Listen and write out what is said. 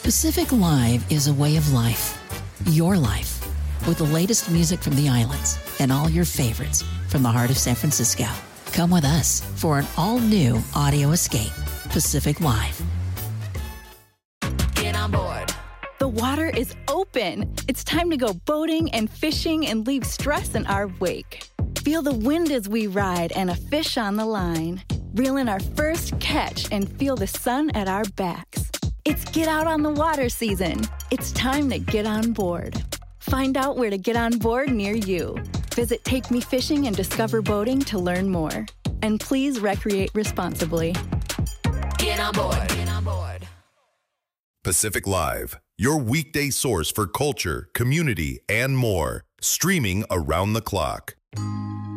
Pacific Live is a way of life. Your life. With the latest music from the islands and all your favorites from the heart of San Francisco. Come with us for an all-new audio escape. Pacific Live. Get on board. The water is open. It's time to go boating and fishing and leave stress in our wake. Feel the wind as we ride and a fish on the line. Reel in our first catch and feel the sun at our backs. It's get out on the water season. It's time to get on board. Find out where to get on board near you. Visit Take Me Fishing and Discover Boating to learn more. And please recreate responsibly. Get on board. Get on board. Pacific Live, your weekday source for culture, community, and more. Streaming around the clock.